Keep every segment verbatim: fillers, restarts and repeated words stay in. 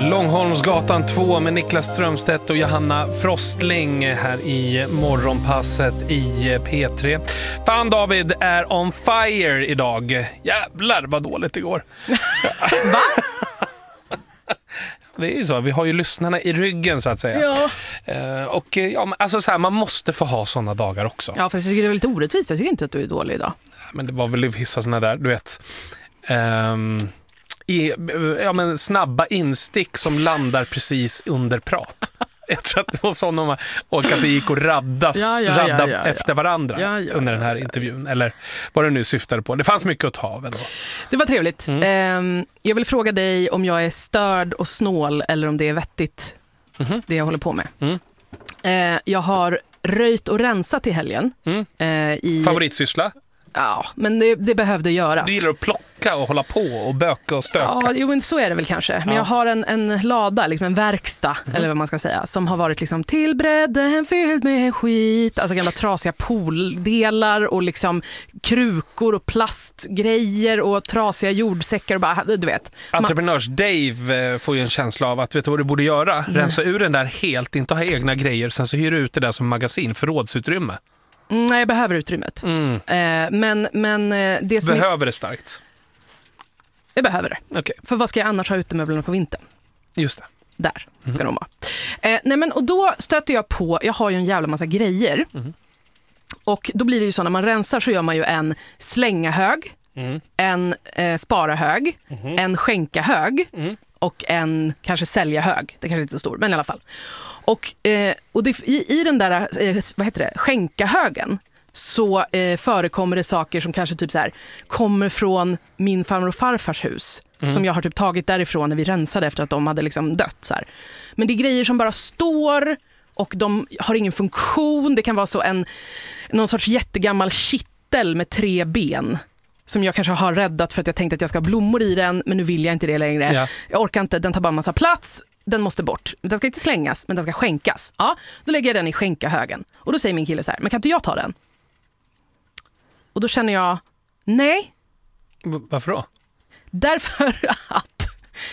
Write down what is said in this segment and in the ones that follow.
Långholmsgatan två med Niklas Strömstedt och Johanna Frostling här i morgonpasset i P tre. Fan, David är on fire idag. Jävlar vad dåligt det går. Va? Det är ju så, vi har ju lyssnarna i ryggen så att säga. Ja. Uh, och ja, alltså så här, man måste få ha såna dagar också. Ja, för jag tycker det är lite orättvist. Jag tycker inte att du är dålig idag. Men det var väl vissa såna där, du vet... Um, i, ja, men snabba instick som landar precis under prat. Jag tror att det var sådana och att det gick och raddas, ja, ja, radda ja, ja, ja. efter varandra ja, ja, under den här intervjun. Eller vad det nu syftade på. Det fanns mycket att ta av ändå. Det var trevligt. Mm. Um, jag vill fråga dig om jag är störd och snål eller om det är vettigt, Mm-hmm. det jag håller på med. Mm. Uh, jag har röjt och rensat i helgen. Mm. Uh, i... Favoritsyssla? Ja, men det, det behövde göras. Du gillar att plocka och hålla på och böka och stöka. Ja, jo, men så är det väl kanske. Men ja. jag har en, en lada, liksom en verkstad, mm. eller vad man ska säga, som har varit liksom till bredden fylld med skit. Alltså gamla trasiga pooldelar och liksom krukor och plastgrejer och trasiga jordsäckar och bara, du vet. Entreprenörs-Dave får ju en känsla av att, vet du vad du borde göra? Mm. Rensa ur den där helt, inte ha egna grejer, sen så hyr du ut det där som magasin, förrådsutrymme. Mm, nej, jag behöver utrymmet. Mm. Eh, men, men det som behöver är... det starkt? Jag behöver det. Okay. För vad ska jag annars ha utemöblerna på vintern? Just det. Där mm. ska de vara. Eh, nej, men, och då stöter jag på, jag har ju en jävla massa grejer. Mm. Och då blir det ju så, när man rensar så gör man ju en slänga-hög, mm. en eh, spara-hög, mm. en skänka-hög mm. och en kanske sälja-hög. Det kanske inte är så stor, men i alla fall. Och, eh, och det, i, i den där eh, vad heter det, skänka-högen så eh, förekommer det saker som kanske typ så här kommer från min farmor och farfars hus. Mm. Som jag har typ tagit därifrån när vi rensade efter att de hade liksom dött. Så här. Men det är grejer som bara står och de har ingen funktion. Det kan vara så en någon sorts jättegammal kittel med tre ben. Som jag kanske har räddat för att jag tänkte att jag ska ha blommor i den. Men nu vill jag inte det längre. Ja. Jag orkar inte, den tar bara en massa plats. Den måste bort. Den ska inte slängas, men den ska skänkas. Ja, då lägger jag den i skänka-högen. Och då säger min kille så här, men kan inte jag ta den? Och då känner jag, nej. Varför då? Därför att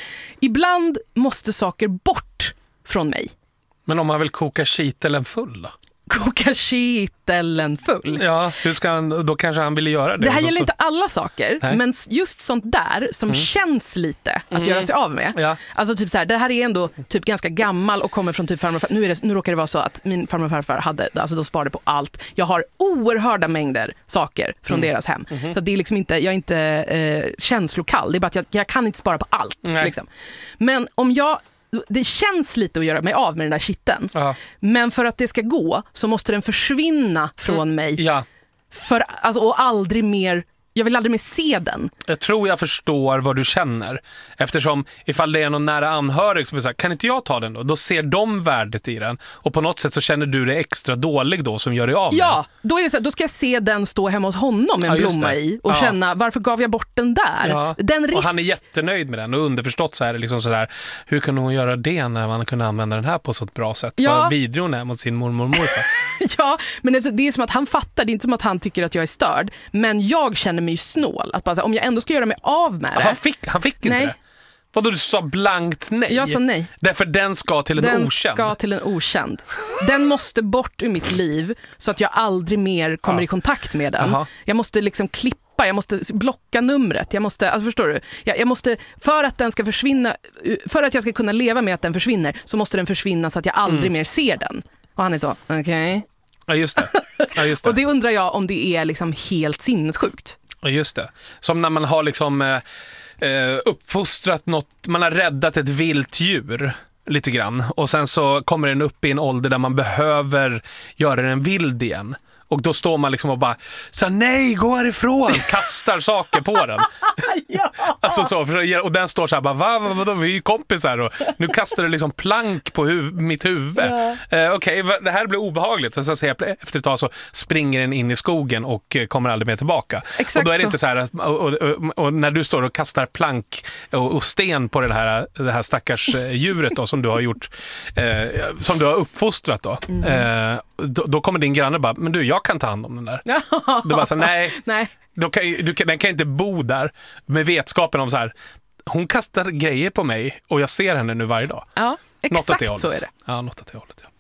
ibland måste saker bort från mig. Men om man vill koka kitteln full då? Koka kitteln full. Ja, hur ska han, då kanske han ville göra det. Det här så, gäller så... inte alla saker, nej. Men just sånt där som mm. känns lite att mm. göra sig av med. Ja. Alltså typ så här, det här är ändå typ ganska gammal och kommer från typ farmor och farfar. Nu, är det, nu råkar det vara så att min farmor och farfar hade, alltså de sparade på allt. Jag har oerhörda mängder saker från mm. deras hem. Mm. Så det är liksom inte, jag är inte eh, känslokall. Det är bara att jag, jag kan inte spara på allt. Liksom. Men om jag det känns lite att göra mig av med den där kitteln. Uh-huh. Men för att det ska gå så måste den försvinna från mm. mig. Ja. För, alltså, och aldrig mer, jag vill aldrig mer se den. Jag tror jag förstår vad du känner. Eftersom ifall det är någon nära anhörig som säger, kan inte jag ta den då? Då ser de värdet i den. Och på något sätt så känner du dig extra dålig då som gör dig av med ja, den. Då är det så, då ska jag se den stå hemma hos honom med en ja, blomma i. Och ja. känna, varför gav jag bort den där? Ja. Den risk... Och han är jättenöjd med den. Och underförstått så är det liksom sådär, hur kan hon göra det när man kunde använda den här på så ett bra sätt? Ja. Vad vidrig hon är mot sin mormor och morfar. Ja, men det är, det är som att han fattar, det är inte som att han tycker att jag är störd. Men jag känner mig snål. Att bara, så här, om jag ändå ska göra mig av med det. Han fick, han fick inte nej. det. Vadå, du sa blankt nej? Jag sa nej. Därför den ska till en den okänd. Den ska till en okänd. Den måste bort ur mitt liv så att jag aldrig mer kommer ja. i kontakt med den. Aha. Jag måste liksom klippa, jag måste blocka numret. Jag måste, alltså förstår du? Jag, jag måste, för att den ska försvinna, för att jag ska kunna leva med att den försvinner, så måste den försvinna så att jag aldrig mm. mer ser den. Och han är så, okej. Okay. Ja, just det. Ja, just det. Och det undrar jag om det är liksom helt sinnessjukt. Ja, just det. Som när man har liksom eh, uppfostrat något, man har räddat ett vilt djur lite grann. Och sen så kommer den upp i en ålder där man behöver göra den vild igen. Och då står man liksom och bara, så nej, gå härifrån, kastar saker på den. Ja. Alltså så, och den står så här, bara, va, va, vadå, vi är ju kompisar och nu kastar du liksom plank på huv- mitt huvud. Ja. Eh, Okej, okay, det här blir obehagligt. Så, så, så efter ett tag så springer den in i skogen och kommer aldrig mer tillbaka. Exakt och då är det så. inte så här, och, och, och, och när du står och kastar plank och, och sten på det här, det här stackars djuret då, som du har gjort, eh, som du har uppfostrat då, mm. eh, då, då kommer din granne bara, men du, jag kan ta hand om den där. Du bara så, nej, nej. Då kan, du kan, den kan inte bo där med vetskapen om så här, hon kastar grejer på mig och jag ser henne nu varje dag. Ja, Något åt det exakt så är hållet. det. Ja, något åt det hållet, ja.